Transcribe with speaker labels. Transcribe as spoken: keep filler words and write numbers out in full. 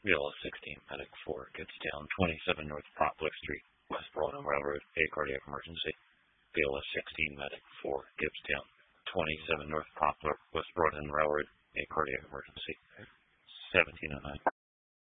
Speaker 1: B L S sixteen, medic four, gets down twenty-seven North Prospect Street, West Broadham Railroad, a cardiac emergency. B L S sixteen, medic four, gets down twenty-seven North Prospect, West Broadham Railroad, a cardiac emergency. seventeen oh nine.